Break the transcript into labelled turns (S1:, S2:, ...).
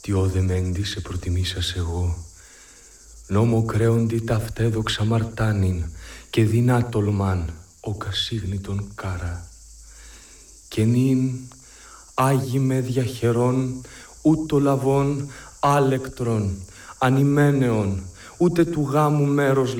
S1: Τι όδε μέντι σε προτιμήσας εγώ, νόμο κρέοντι ταυτέδοξα μαρτάνιν και δεινά τολμάν ο κασίγνητον κάρα. Και νυν άγι με διαχερών ούτω λαβών άλεκτρον, ανημένεον, ούτε του γάμου μέρος